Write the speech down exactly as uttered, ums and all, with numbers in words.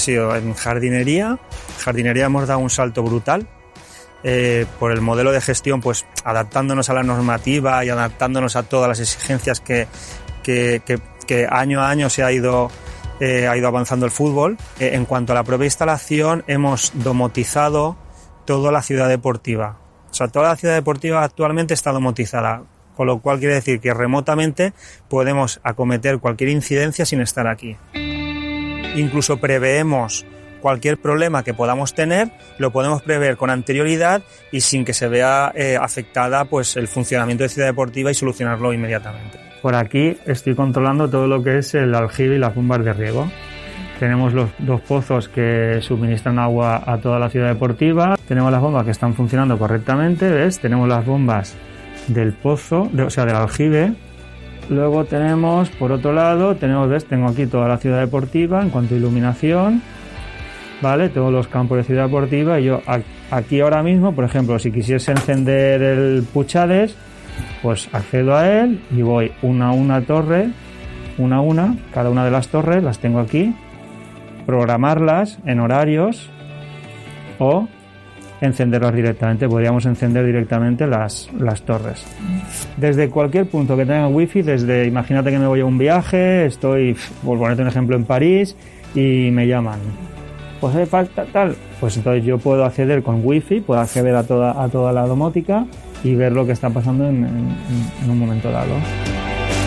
sido en jardinería. Jardinería hemos dado un salto brutal. Eh, por el modelo de gestión, pues adaptándonos a la normativa y adaptándonos a todas las exigencias que, que, que, que año a año se ha ido, eh, ha ido avanzando el fútbol. Eh, en cuanto a la propia instalación, hemos domotizado toda la ciudad deportiva. O sea, toda la ciudad deportiva actualmente está domotizada, con lo cual quiere decir que remotamente podemos acometer cualquier incidencia sin estar aquí. Incluso preveemos cualquier problema que podamos tener, lo podemos prever con anterioridad y sin que se vea eh, afectada pues el funcionamiento de Ciudad Deportiva y solucionarlo inmediatamente. Por aquí estoy controlando todo lo que es el aljibe y las bombas de riego. Tenemos los dos pozos que suministran agua a toda la Ciudad Deportiva. Tenemos las bombas que están funcionando correctamente, ¿ves? Tenemos las bombas del pozo, de, o sea, del aljibe. Luego tenemos, por otro lado, tenemos, ¿ves? Tengo aquí toda la Ciudad Deportiva en cuanto a iluminación. Vale, todos los campos de Ciudad Deportiva y yo aquí ahora mismo, por ejemplo, si quisiese encender el Puchades, pues accedo a él y voy una a una torre, una a una, cada una de las torres las tengo aquí, programarlas en horarios o encenderlas directamente. Podríamos encender directamente las, las torres. Desde cualquier punto que tenga wifi, desde, imagínate que me voy a un viaje, estoy, por ponerte un ejemplo, en París y me llaman. Pues hace falta tal, pues entonces yo puedo acceder con wifi, puedo acceder a toda, a toda la domótica y ver lo que está pasando en, en, en un momento dado.